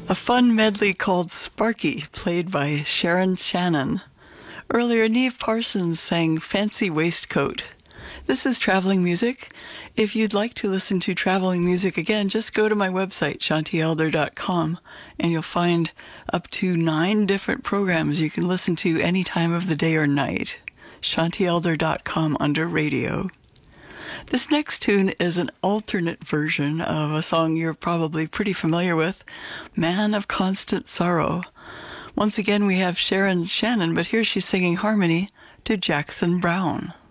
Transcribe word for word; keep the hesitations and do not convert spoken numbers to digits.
A fun medley called Sparky, played by Sharon Shannon. Earlier, Neve Parsons sang Fancy Waistcoat. This is Traveling Music. If you'd like to listen to Traveling Music again, just go to my website, shanti elder dot com, and you'll find up to nine different programs you can listen to any time of the day or night. shanti elder dot com under radio. This next tune is an alternate version of a song you're probably pretty familiar with, Man of Constant Sorrow. Once again, we have Sharon Shannon, but here she's singing harmony to Jackson Browne.